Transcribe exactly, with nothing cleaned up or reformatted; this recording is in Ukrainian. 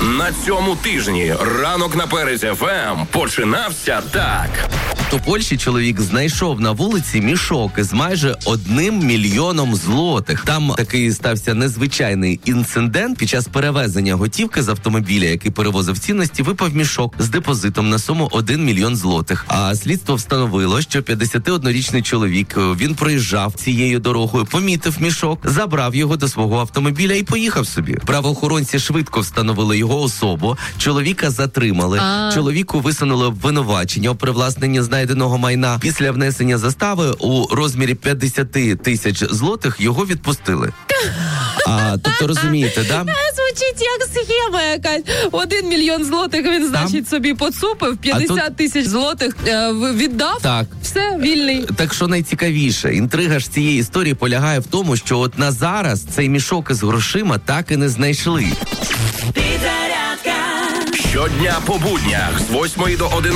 На цьому тижні ранок на Перець еф ем починався так. У Польщі чоловік знайшов на вулиці мішок із майже одним мільйоном злотих. Там такий стався незвичайний інцидент. Під час перевезення готівки з автомобіля, який перевозив цінності, випав мішок з депозитом на суму один мільйон злотих. А слідство встановило, що п'ятдесятиоднорічний чоловік, він проїжджав цією дорогою, помітив мішок, забрав його до свого автомобіля і поїхав собі. Правоохоронці швидко встановили його особу, чоловіка затримали, А. чоловіку висунули обвинувачення у привласненні знайденого майна. Після внесення застави у розмірі п'ятдесят тисяч злотих його відпустили. А, тобто розумієте, да? Звучить як схема якась. Один мільйон злотих він, значить, собі поцупив, п'ятдесят тисяч злотих е, віддав. Так. Все, вільний. Так що найцікавіше, інтрига ж цієї історії полягає в тому, що от на зараз цей мішок із грошима так і не знайшли. Щодня по буднях з восьмої до одинадцятої